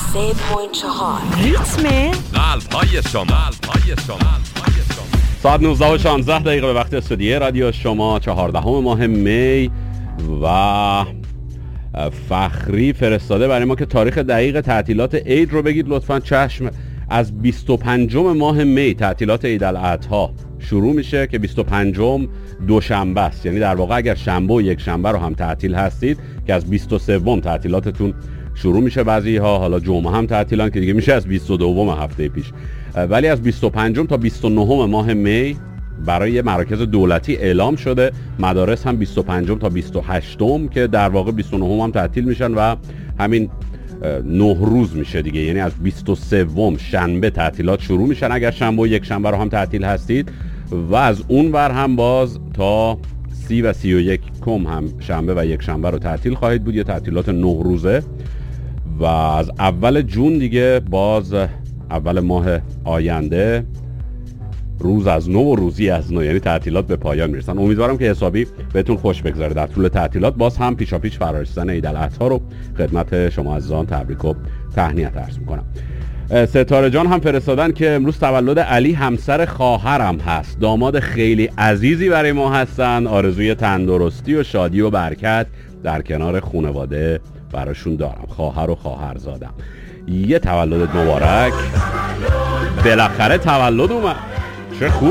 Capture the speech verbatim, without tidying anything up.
سه و چهار ریتم قلب‌های شما قلب‌های شما ساعت نوزده و شانزده دقیقه به وقت استودیو رادیو شما، چهاردهم ماه می و فخری فرستاده برای ما که تاریخ دقیق تعطیلات عید رو بگید لطفاً. چشم. از بیست و پنجم ماه می تعطیلات عید الاضحی شروع میشه که بیست و پنجم دوشنبه است، یعنی در واقع اگر شنبه و یک شنبه رو هم تعطیل هستید که از بیست و سوم تعطیلاتتون شروع میشه. بعضی ها حالا جمعه هم تعطیلان که دیگه میشه از بیست و دوم هفته پیش، ولی از بیست و پنجم تا بیست و نهم ماه می برای مراکز دولتی اعلام شده. مدارس هم بیست و پنجم تا بیست و هشتم که در واقع بیست و نهم هم تعطیل میشن و همین نه روز میشه دیگه، یعنی از بیست و سوم شنبه تعطیلات شروع میشن اگر شنبه و یک شنبه رو هم تعطیل هستید، و از اون ور هم باز تا سی و سی و یک کم هم شنبه و یک شنبه رو تعطیل خواهید بود، یه تعطیلات نه روزه. و از اول جون دیگه باز اول ماه آینده روز از نو و روزی از نو، یعنی تعطیلات به پایان میرسن. امیدوارم که حسابی بهتون خوش بگذره در طول تعطیلات. باز هم پیشا پیش فرارسیدن عید الاضحی رو خدمت شما عزیزان تبریک و تهنیت عرض میکنم. ستاره جان هم فرستادن که امروز تولد علی همسر خواهرم هست، داماد خیلی عزیزی برای ما هستن، آرزوی تندرستی و شادی و برکت در کنار خانواده براشون دارم، خواهر و خواهرزادم. یه تولدت مبارک، بالاخره تولد اومد، چه خوب.